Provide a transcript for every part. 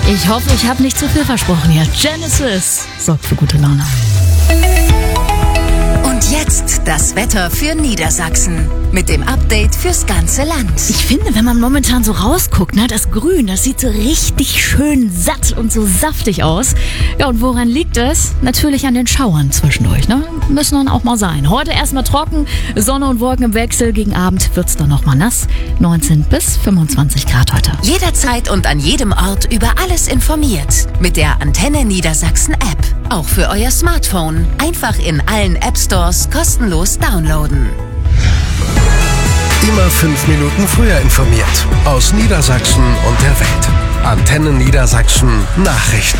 Ich hoffe, ich habe nicht zu viel versprochen hier. Genesis sorgt für gute Laune. Und jetzt das Wetter für Niedersachsen mit dem Update fürs ganze Land. Ich finde, wenn man momentan so rausguckt, ne, das Grün, das sieht so richtig schön satt und so saftig aus. Ja, und woran liegt es? Natürlich an den Schauern zwischendurch, ne? Müssen dann auch mal sein. Heute erstmal trocken, Sonne und Wolken im Wechsel. Gegen Abend wird's dann nochmal nass. 19 bis 25 Grad heute. Jederzeit und an jedem Ort über alles informiert. Mit der Antenne Niedersachsen App. Auch für euer Smartphone. Einfach in allen App Stores kostenlos downloaden. Immer 5 Minuten früher informiert. Aus Niedersachsen und der Welt. Antenne Niedersachsen Nachrichten.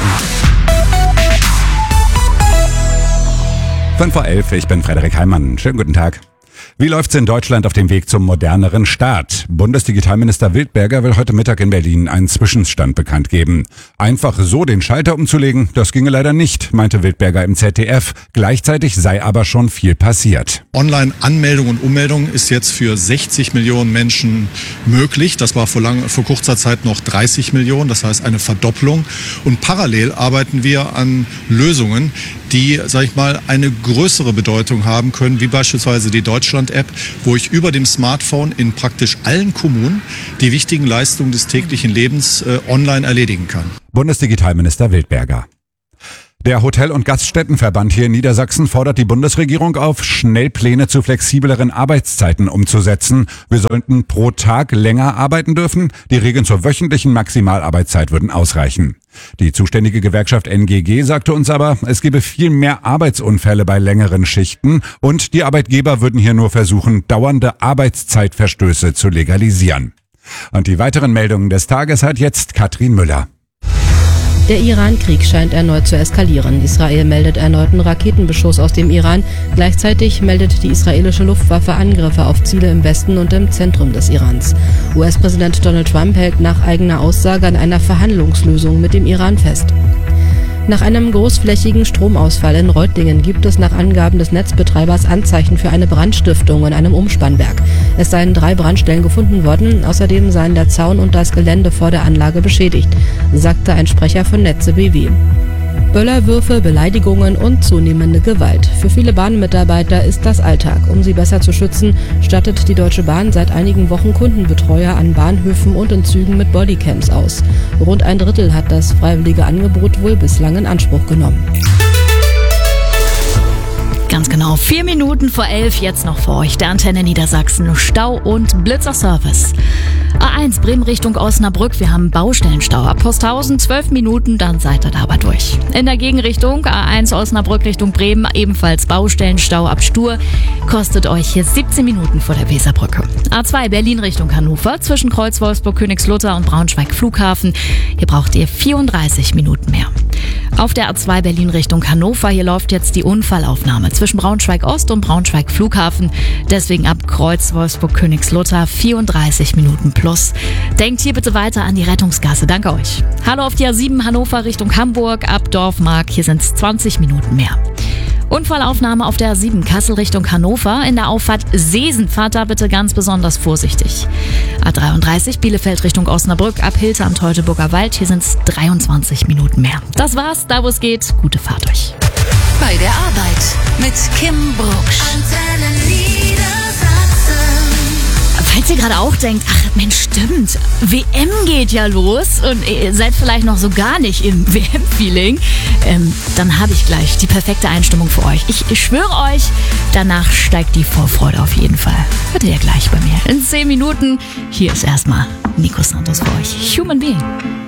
5:11 Uhr, ich bin Frederik Heimann. Schönen guten Tag. Wie läuft's in Deutschland auf dem Weg zum moderneren Staat? Bundesdigitalminister Wildberger will heute Mittag in Berlin einen Zwischenstand bekannt geben. Einfach so den Schalter umzulegen, das ginge leider nicht, meinte Wildberger im ZDF. Gleichzeitig sei aber schon viel passiert. Online-Anmeldung und Ummeldung ist jetzt für 60 Millionen Menschen möglich. Das war vor kurzer Zeit noch 30 Millionen, das heißt eine Verdopplung. Und parallel arbeiten wir an Lösungen, die, sag ich mal, eine größere Bedeutung haben können, wie beispielsweise die Deutschland-App, wo ich über dem Smartphone in praktisch allen Kommunen die wichtigen Leistungen des täglichen Lebens online erledigen kann. Bundesdigitalminister Wildberger. Der Hotel- und Gaststättenverband hier in Niedersachsen fordert die Bundesregierung auf, schnell Pläne zu flexibleren Arbeitszeiten umzusetzen. Wir sollten pro Tag länger arbeiten dürfen. Die Regeln zur wöchentlichen Maximalarbeitszeit würden ausreichen. Die zuständige Gewerkschaft NGG sagte uns aber, es gebe viel mehr Arbeitsunfälle bei längeren Schichten und die Arbeitgeber würden hier nur versuchen, dauernde Arbeitszeitverstöße zu legalisieren. Und die weiteren Meldungen des Tages hat jetzt Katrin Müller. Der Iran-Krieg scheint erneut zu eskalieren. Israel meldet erneuten Raketenbeschuss aus dem Iran. Gleichzeitig meldet die israelische Luftwaffe Angriffe auf Ziele im Westen und im Zentrum des Irans. US-Präsident Donald Trump hält nach eigener Aussage an einer Verhandlungslösung mit dem Iran fest. Nach einem großflächigen Stromausfall in Reutlingen gibt es nach Angaben des Netzbetreibers Anzeichen für eine Brandstiftung in einem Umspannwerk. Es seien 3 Brandstellen gefunden worden, außerdem seien der Zaun und das Gelände vor der Anlage beschädigt, sagte ein Sprecher von Netze BW. Böllerwürfe, Beleidigungen und zunehmende Gewalt. Für viele Bahnmitarbeiter ist das Alltag. Um sie besser zu schützen, stattet die Deutsche Bahn seit einigen Wochen Kundenbetreuer an Bahnhöfen und in Zügen mit Bodycams aus. Rund ein Drittel hat das freiwillige Angebot wohl bislang in Anspruch genommen. Ganz genau, 4 Minuten vor 11 jetzt noch für euch, der Antenne Niedersachsen, Stau und Blitzerservice. A1 Bremen Richtung Osnabrück, wir haben Baustellenstau. Ab Posthausen 12 Minuten, dann seid ihr da aber durch. In der Gegenrichtung A1 Osnabrück Richtung Bremen, ebenfalls Baustellenstau ab Stur, kostet euch hier 17 Minuten vor der Weserbrücke. A2 Berlin Richtung Hannover, zwischen Kreuz Wolfsburg, Königslutter und Braunschweig Flughafen, hier braucht ihr 34 Minuten mehr. Auf der A2 Berlin Richtung Hannover, hier läuft jetzt die Unfallaufnahme zwischen Braunschweig Ost und Braunschweig Flughafen. Deswegen ab Kreuz Wolfsburg Königslutter 34 Minuten plus. Denkt hier bitte weiter an die Rettungsgasse. Danke euch. Hallo auf die A7 Hannover Richtung Hamburg ab Dorfmark. Hier sind es 20 Minuten mehr. Unfallaufnahme auf der A7 Kassel Richtung Hannover. In der Auffahrt Seesen fahrt da bitte ganz besonders vorsichtig. A33 Bielefeld Richtung Osnabrück ab Hilter am Teutoburger Wald. Hier sind es 23 Minuten mehr. Das war's, da wo es geht. Gute Fahrt euch. Bei der Arbeit mit Kim Brugsch. Antenne Niedersachsen. Falls ihr gerade auch denkt, ach Mensch, stimmt, WM geht ja los und ihr seid vielleicht noch so gar nicht im WM-Feeling, dann habe ich gleich die perfekte Einstimmung für euch. Ich schwöre euch, danach steigt die Vorfreude auf jeden Fall. Hört ihr ja gleich bei mir. In 10 Minuten, hier ist erstmal Nico Santos für euch. Human Being.